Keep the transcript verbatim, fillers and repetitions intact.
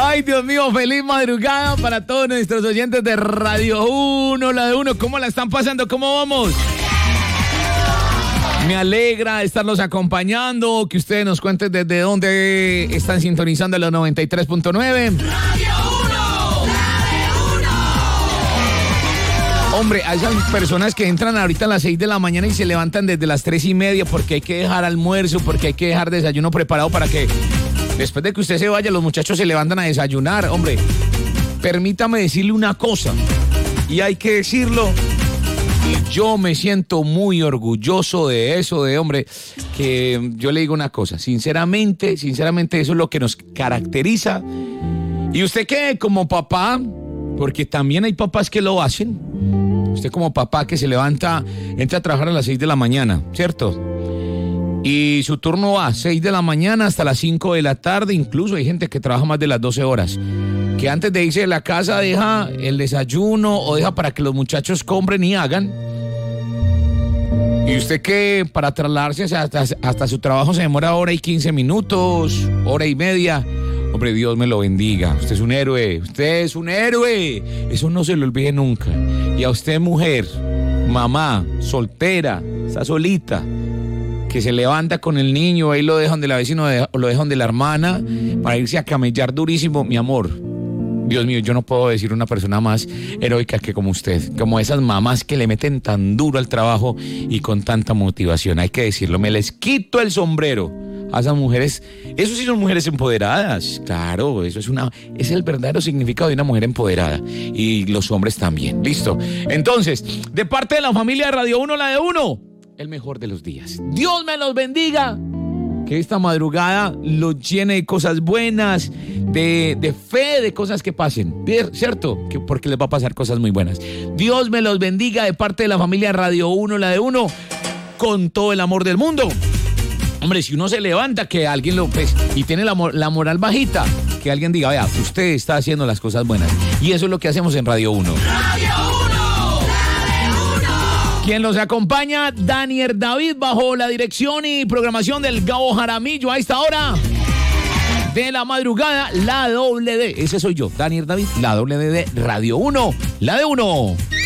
Ay, Dios mío, feliz madrugada para todos nuestros oyentes de Radio uno, la de uno. ¿Cómo la están pasando? ¿Cómo vamos? Me alegra estarlos acompañando, que ustedes nos cuenten desde dónde están sintonizando los noventa y tres punto nueve. Radio uno, la de uno. Hombre, a esas personas que entran ahorita a las seis de la mañana y se levantan desde las tres y media porque hay que dejar almuerzo, porque hay que dejar desayuno preparado para que después de que usted se vaya, los muchachos se levantan a desayunar. Hombre, permítame decirle una cosa, y hay que decirlo. Y yo me siento muy orgulloso de eso, de hombre, que yo le digo una cosa, sinceramente, sinceramente eso es lo que nos caracteriza. ¿Y usted qué? Como papá, porque también hay papás que lo hacen, usted como papá que se levanta, entra a trabajar a las seis de la mañana, ¿cierto? Y su turno va a seis de la mañana hasta las cinco de la tarde, incluso hay gente que trabaja más de las doce horas. Que antes de irse de la casa deja el desayuno o deja para que los muchachos compren y hagan. Y usted que para trasladarse hasta, hasta su trabajo se demora hora y quince minutos, hora y media. Hombre, Dios me lo bendiga. Usted es un héroe, usted es un héroe. Eso no se lo olvide nunca. Y a usted, mujer, mamá, soltera, está solita, que se levanta con el niño, ahí lo dejan de la vecina o lo dejan de la hermana para irse a camellar durísimo, mi amor. Dios mío, yo no puedo decir una persona más heroica que como usted, como esas mamás que le meten tan duro al trabajo y con tanta motivación, hay que decirlo, me les quito el sombrero a esas mujeres. Eso sí son mujeres empoderadas, claro, eso es una, es el verdadero significado de una mujer empoderada, y los hombres también, listo. Entonces, de parte de la familia de Radio uno, la de uno, el mejor de los días. Dios me los bendiga. Que esta madrugada los llene de cosas buenas, de, de fe, de cosas que pasen, ¿cierto? Que porque les va a pasar cosas muy buenas. Dios me los bendiga de parte de la familia Radio uno, la de uno, con todo el amor del mundo. Hombre, si uno se levanta, que alguien lo pues, y tiene la, la moral bajita, que alguien diga, vea, usted está haciendo las cosas buenas. Y eso es lo que hacemos en Radio uno. Radio uno. Quien los acompaña, Daniel David, bajo la dirección y programación del Gabo Jaramillo a esta hora de la madrugada, la doble D. Ese soy yo, Daniel David, la doble D de Radio uno, la de uno.